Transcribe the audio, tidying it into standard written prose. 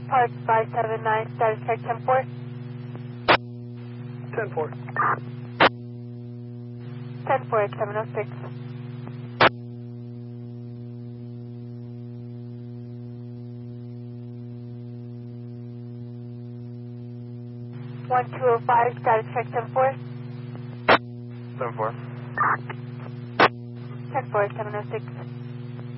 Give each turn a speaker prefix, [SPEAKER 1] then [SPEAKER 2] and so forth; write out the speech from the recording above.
[SPEAKER 1] Park 579, status check 10-4.
[SPEAKER 2] 10-4.
[SPEAKER 1] 10-4 at 706. 1205, status check 10-4.
[SPEAKER 2] 7-4.
[SPEAKER 1] 10-4 at 706.